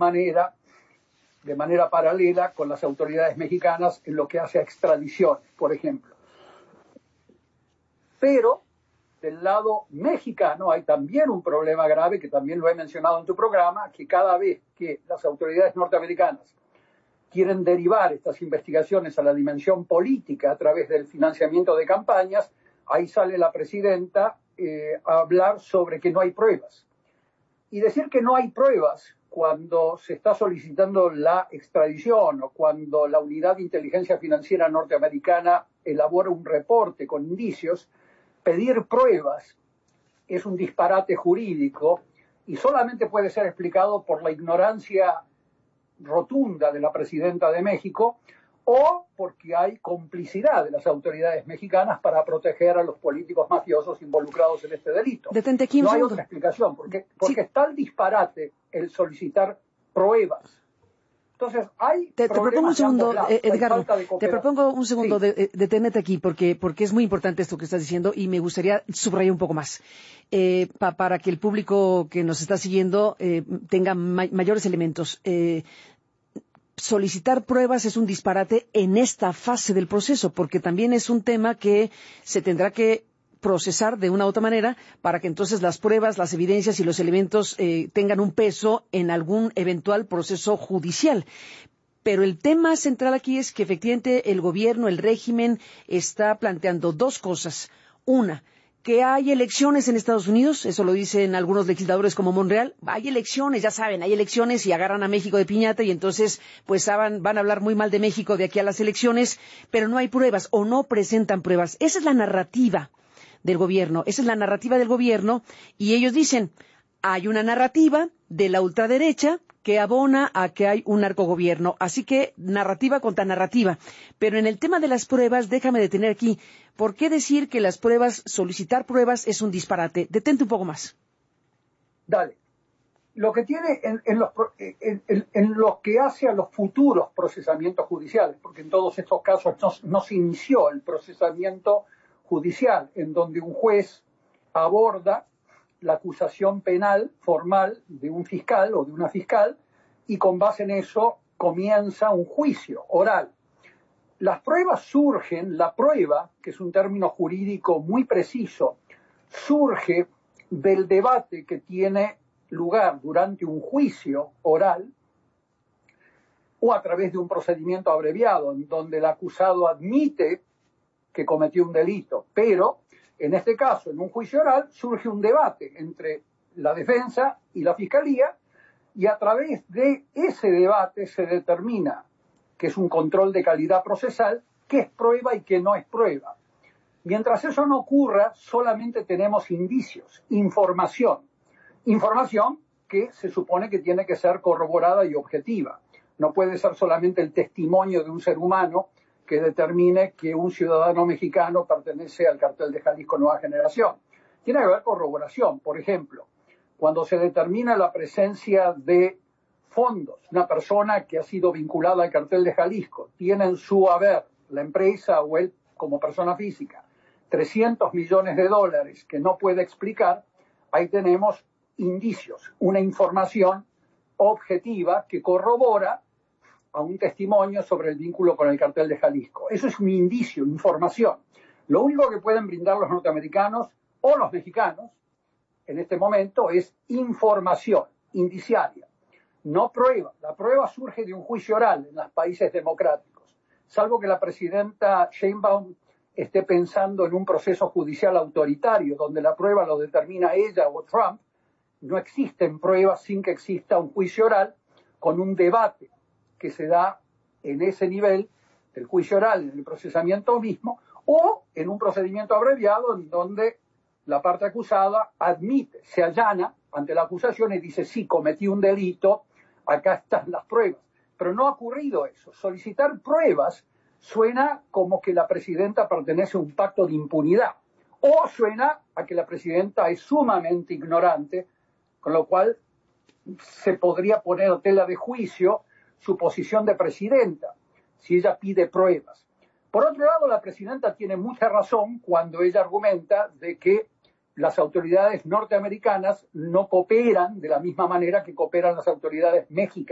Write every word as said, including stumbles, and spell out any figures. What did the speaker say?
manera, de manera paralela con las autoridades mexicanas en lo que hace a extradiciones, por ejemplo. Pero del lado mexicano hay también un problema grave, que también lo he mencionado en tu programa, que cada vez que las autoridades norteamericanas quieren derivar estas investigaciones a la dimensión política a través del financiamiento de campañas, ahí sale la presidenta eh, a hablar sobre que no hay pruebas. Y decir que no hay pruebas cuando se está solicitando la extradición o cuando la Unidad de Inteligencia Financiera norteamericana elabora un reporte con indicios, pedir pruebas es un disparate jurídico y solamente puede ser explicado por la ignorancia rotunda de la presidenta de México o porque hay complicidad de las autoridades mexicanas para proteger a los políticos mafiosos involucrados en este delito. Detente aquí un no hay segundo. otra explicación, porque, porque Sí. es tal disparate el solicitar pruebas. Entonces, hay Te, te propongo un segundo, lados, eh, Edgardo, te propongo un segundo, sí. de, deténete aquí, porque, porque es muy importante esto que estás diciendo y me gustaría subrayar un poco más, eh, pa, para que el público que nos está siguiendo eh, tenga ma mayores elementos. Eh, solicitar pruebas es un disparate en esta fase del proceso, porque también es un tema que se tendrá que procesar de una u otra manera para que entonces las pruebas, las evidencias y los elementos eh, tengan un peso en algún eventual proceso judicial. Pero el tema central aquí es que efectivamente el gobierno, el régimen, está planteando dos cosas. Una, que hay elecciones en Estados Unidos, eso lo dicen algunos legisladores como Monreal, hay elecciones, ya saben, hay elecciones y agarran a México de piñata y entonces pues van, van a hablar muy mal de México de aquí a las elecciones, pero no hay pruebas o no presentan pruebas. Esa es la narrativa del gobierno, esa es la narrativa del gobierno y ellos dicen, hay una narrativa de la ultraderecha que abona a que hay un narcogobierno. Así que narrativa contra narrativa. Pero en el tema de las pruebas, déjame detener aquí. ¿Por qué decir que las pruebas, solicitar pruebas es un disparate? Detente un poco más. Dale. Lo que tiene en, en, los, en, en, en lo que hace a los futuros procesamientos judiciales, porque en todos estos casos no, no se inició el procesamiento judicial, en donde un juez aborda la acusación penal formal de un fiscal o de una fiscal y con base en eso comienza un juicio oral. Las pruebas surgen, la prueba, que es un término jurídico muy preciso, surge del debate que tiene lugar durante un juicio oral o a través de un procedimiento abreviado en donde el acusado admite que cometió un delito, pero en este caso, en un juicio oral, surge un debate entre la defensa y la fiscalía y a través de ese debate se determina, que es un control de calidad procesal, qué es prueba y qué no es prueba. Mientras eso no ocurra, solamente tenemos indicios, información. Información que se supone que tiene que ser corroborada y objetiva. No puede ser solamente el testimonio de un ser humano que determine que un ciudadano mexicano pertenece al cartel de Jalisco Nueva Generación. Tiene que haber corroboración. Por ejemplo, cuando se determina la presencia de fondos, una persona que ha sido vinculada al cartel de Jalisco, tiene en su haber, la empresa o él como persona física, trescientos millones de dólares que no puede explicar, ahí tenemos indicios, una información objetiva que corrobora a un testimonio sobre el vínculo con el cartel de Jalisco. Eso es un indicio, información. Lo único que pueden brindar los norteamericanos o los mexicanos en este momento es información indiciaria, no prueba. La prueba surge de un juicio oral en los países democráticos, salvo que la presidenta Sheinbaum esté pensando en un proceso judicial autoritario donde la prueba lo determina ella o Trump. No existen pruebas sin que exista un juicio oral con un debate que se da en ese nivel del juicio oral, en el procesamiento mismo, o en un procedimiento abreviado en donde la parte acusada admite, se allana ante la acusación y dice, sí, cometí un delito, acá están las pruebas. Pero no ha ocurrido eso. Solicitar pruebas suena como que la presidenta pertenece a un pacto de impunidad, o suena a que la presidenta es sumamente ignorante, con lo cual se podría poner a tela de juicio su posición de presidenta, si ella pide pruebas. Por otro lado, la presidenta tiene mucha razón cuando ella argumenta de que las autoridades norteamericanas no cooperan de la misma manera que cooperan las autoridades mexicanas.